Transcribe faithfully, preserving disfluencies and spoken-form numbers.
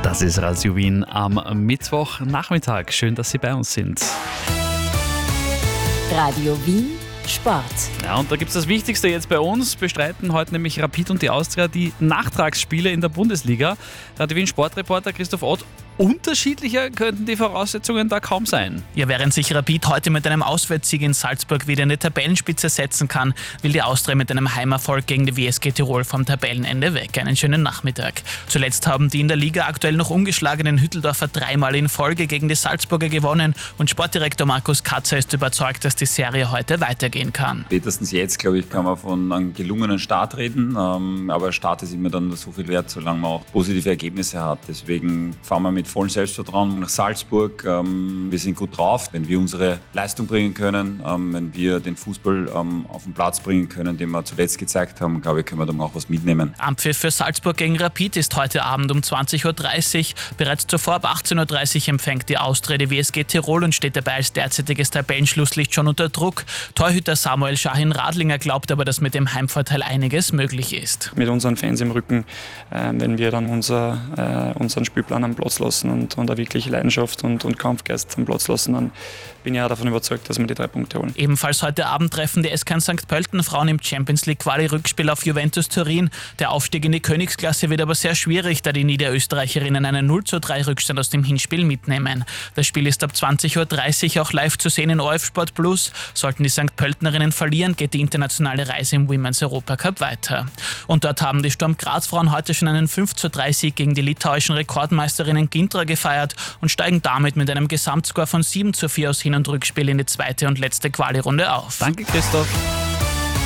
Das ist Radio Wien am Mittwochnachmittag. Schön, dass Sie bei uns sind. Radio Wien Sport. Ja, und da gibt es das Wichtigste jetzt bei uns. Bestreiten heute nämlich Rapid und die Austria die Nachtragsspiele in der Bundesliga. Radio Wien Sportreporter Christoph Ott. Unterschiedlicher könnten die Voraussetzungen da kaum sein. Ja, während sich Rapid heute mit einem Auswärtssieg in Salzburg wieder in die Tabellenspitze setzen kann, will die Austria mit einem Heimerfolg gegen die W S G Tirol vom Tabellenende weg. Einen schönen Nachmittag. Zuletzt haben die in der Liga aktuell noch ungeschlagenen Hütteldorfer dreimal in Folge gegen die Salzburger gewonnen und Sportdirektor Markus Katzer ist überzeugt, dass die Serie heute weitergehen kann. Spätestens jetzt, glaube ich, kann man von einem gelungenen Start reden, ähm, aber Start ist immer dann so viel wert, solange man auch positive Ergebnisse hat. Deswegen fahren wir mit vollen Selbstvertrauen nach Salzburg. Ähm, wir sind gut drauf, wenn wir unsere Leistung bringen können, ähm, wenn wir den Fußball ähm, auf den Platz bringen können, den wir zuletzt gezeigt haben, glaube ich, können wir dann auch was mitnehmen. Anpfiff für Salzburg gegen Rapid ist heute Abend um zwanzig Uhr dreißig. Bereits zuvor ab achtzehn Uhr dreißig empfängt die Austria die W S G Tirol und steht dabei als derzeitiges Tabellenschlusslicht schon unter Druck. Torhüter Samuel Shahin Radlinger glaubt aber, dass mit dem Heimvorteil einiges möglich ist. Mit unseren Fans im Rücken, äh, wenn wir dann unser, äh, unseren Spielplan am Platz lassen und, und eine wirkliche Leidenschaft und, und Kampfgeist am Platz lassen, dann bin ich auch davon überzeugt, dass wir die drei Punkte holen. Ebenfalls heute Abend treffen die S K Sankt Pölten Frauen im Champions League Quali-Rückspiel auf Juventus Turin. Der Aufstieg in die Königsklasse wird aber sehr schwierig, da die Niederösterreicherinnen einen null zu drei Rückstand aus dem Hinspiel mitnehmen. Das Spiel ist ab zwanzig Uhr dreißig auch live zu sehen in O R F Sport Plus. Sollten die Sankt Pöltenerinnen verlieren, geht die internationale Reise im Women's Europacup weiter. Und dort haben die Sturm Graz Frauen heute schon einen fünf zu drei Sieg gegen die litauischen Rekordmeisterinnen Gintra gefeiert und steigen damit mit einem Gesamtscore von sieben zu vier aus Hin- und Rückspiel in die zweite und letzte Quali-Runde auf. Danke, Christoph.